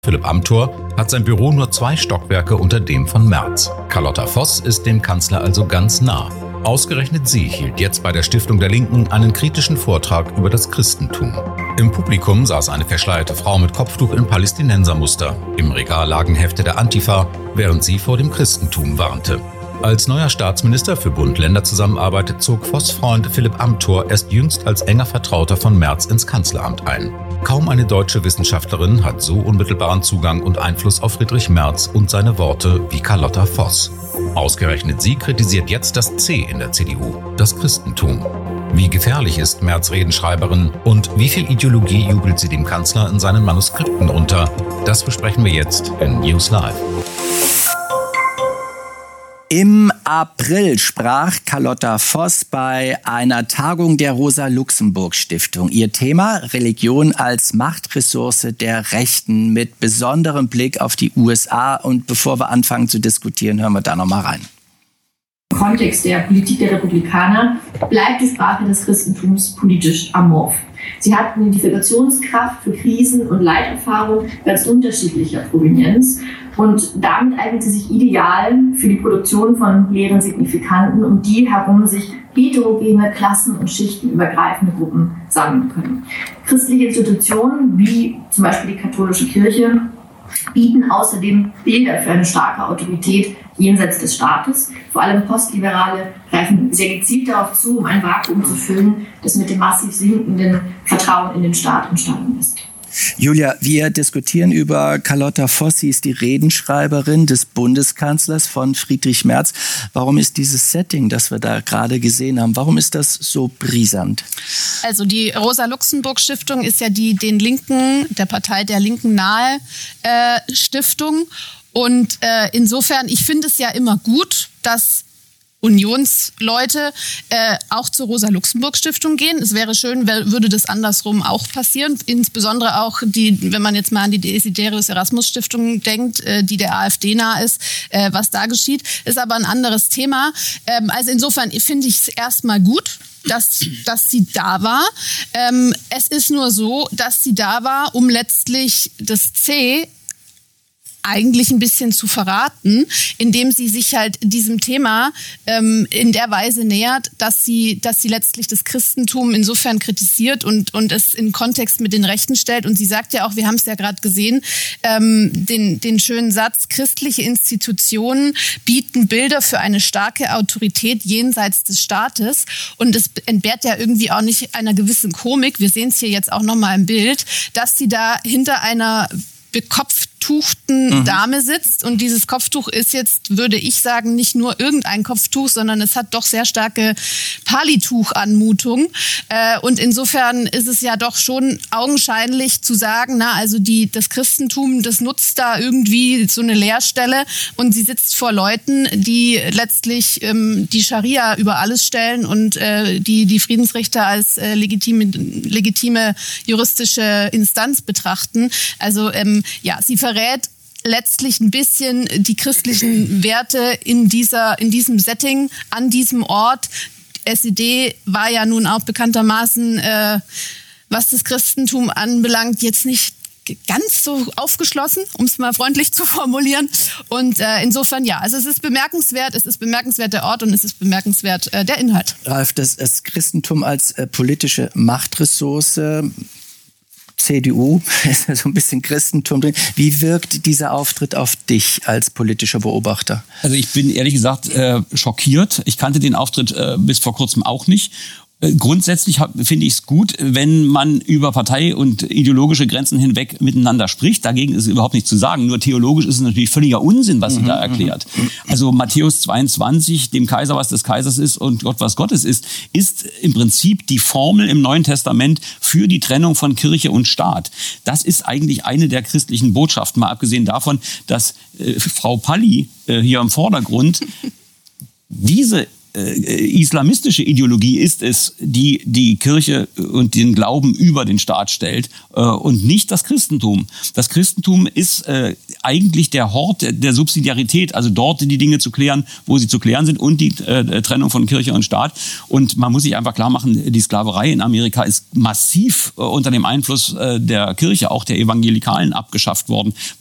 Philipp Amthor hat sein Büro nur 2 Stockwerke unter dem von Merz. Carlotta Voss ist dem Kanzler also ganz nah. Ausgerechnet sie hielt jetzt bei der Stiftung der Linken einen kritischen Vortrag über das Christentum. Im Publikum saß eine verschleierte Frau mit Kopftuch in Palästinensermuster. Im Regal lagen Hefte der Antifa, während sie vor dem Christentum warnte. Als neuer Staatsminister für Bund-Länder-Zusammenarbeit zog Voss' Freund Philipp Amthor erst jüngst als enger Vertrauter von Merz ins Kanzleramt ein. Kaum eine deutsche Wissenschaftlerin hat so unmittelbaren Zugang und Einfluss auf Friedrich Merz und seine Worte wie Carlotta Voss. Ausgerechnet sie kritisiert jetzt das C in der CDU, das Christentum. Wie gefährlich ist Merz Redenschreiberin und wie viel Ideologie jubelt sie dem Kanzler in seinen Manuskripten unter? Das besprechen wir jetzt in News Live. Im April sprach Carlotta Voss bei einer Tagung der Rosa-Luxemburg-Stiftung. Ihr Thema: Religion als Machtressource der Rechten mit besonderem Blick auf die USA. Und bevor wir anfangen zu diskutieren, hören wir da noch mal rein. Im Kontext der Politik der Republikaner bleibt die Sprache des Christentums politisch amorph. Sie hat eine Identifikationskraft für Krisen und Leiterfahrung ganz unterschiedlicher Provenienz und damit eignet sie sich ideal für die Produktion von leeren Signifikanten, um die herum sich heterogene, klassen- und schichtenübergreifende Gruppen sammeln können. Christliche Institutionen wie zum Beispiel die katholische Kirche bieten außerdem Bilder für eine starke Autorität jenseits des Staates. Vor allem Postliberale greifen sehr gezielt darauf zu, um ein Vakuum zu füllen, das mit dem massiv sinkenden Vertrauen in den Staat entstanden ist. Julia, wir diskutieren über Carlotta Voss. Sie ist die Redenschreiberin des Bundeskanzlers von Friedrich Merz. Warum ist dieses Setting, das wir da gerade gesehen haben, warum ist das so brisant? Also die Rosa-Luxemburg-Stiftung ist ja die den Linken, der Partei der Linken nahe Stiftung. Und insofern, ich finde es ja immer gut, dass Unionsleute auch zur Rosa-Luxemburg-Stiftung gehen. Es wäre schön, würde das andersrum auch passieren. Insbesondere auch wenn man jetzt mal an die Desiderius-Erasmus-Stiftung denkt, die der AfD nah ist, was da geschieht, ist aber ein anderes Thema. Also insofern finde ich es erstmal gut, dass sie da war. Es ist nur so, dass sie da war, um letztlich das C eigentlich ein bisschen zu verraten, indem sie sich halt diesem Thema in der Weise nähert, dass sie letztlich das Christentum insofern kritisiert und es in Kontext mit den Rechten stellt. Und sie sagt ja auch, wir haben es ja gerade gesehen, den schönen Satz: Christliche Institutionen bieten Bilder für eine starke Autorität jenseits des Staates. Und es entbehrt ja irgendwie auch nicht einer gewissen Komik. Wir sehen es hier jetzt auch nochmal im Bild, dass sie da hinter einer bekopftuchten Dame sitzt. Und dieses Kopftuch ist jetzt, würde ich sagen, nicht nur irgendein Kopftuch, sondern es hat doch sehr starke Palituch-Anmutung. Und insofern ist es ja doch schon augenscheinlich zu sagen, also das Christentum, das nutzt da irgendwie so eine Leerstelle und sie sitzt vor Leuten, die letztlich die Scharia über alles stellen und die Friedensrichter als legitime juristische Instanz betrachten. Also sie verrät letztlich ein bisschen die christlichen Werte in diesem Setting, an diesem Ort. SED war ja nun auch bekanntermaßen, was das Christentum anbelangt, jetzt nicht ganz so aufgeschlossen, um es mal freundlich zu formulieren. Und insofern also es ist bemerkenswert der Ort und es ist bemerkenswert der Inhalt. Ralf, das Christentum als politische Machtressource, CDU, ist ja so ein bisschen Christentum drin. Wie wirkt dieser Auftritt auf dich als politischer Beobachter? Also ich bin ehrlich gesagt schockiert. Ich kannte den Auftritt bis vor kurzem auch nicht. Grundsätzlich finde ich es gut, wenn man über Partei- und ideologische Grenzen hinweg miteinander spricht. Dagegen ist überhaupt nichts zu sagen. Nur theologisch ist es natürlich völliger Unsinn, was sie da erklärt. Also Matthäus 22, dem Kaiser, was des Kaisers ist und Gott, was Gottes ist im Prinzip die Formel im Neuen Testament für die Trennung von Kirche und Staat. Das ist eigentlich eine der christlichen Botschaften, mal abgesehen davon, dass Frau Palli hier im Vordergrund diese islamistische Ideologie ist es, die die Kirche und den Glauben über den Staat stellt und nicht das Christentum. Das Christentum ist eigentlich der Hort der Subsidiarität, also dort die Dinge zu klären, wo sie zu klären sind und die Trennung von Kirche und Staat. Und man muss sich einfach klar machen, die Sklaverei in Amerika ist massiv unter dem Einfluss der Kirche, auch der Evangelikalen, abgeschafft worden.